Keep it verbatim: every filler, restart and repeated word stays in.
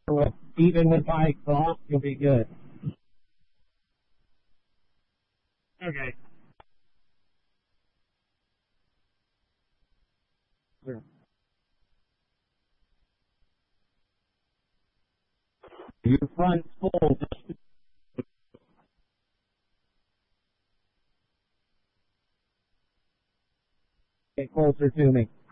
with, even with bikes off, you'll be good. Okay. Sure. Your front's full. Just get closer to me.